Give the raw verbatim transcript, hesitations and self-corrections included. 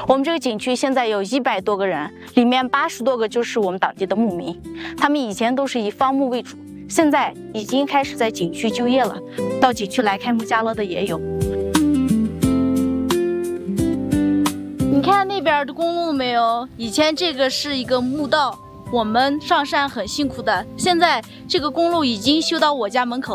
我们这个景区现在有一百多个人，里面八十多个就是我们当地的牧民，他们以前都是以放牧为主，现在已经开始在景区就业了，到景区来开牧家乐的也有。你看那边的公路没有？以前这个是一个牧道，我们上山很辛苦的，现在这个公路已经修到我家门口。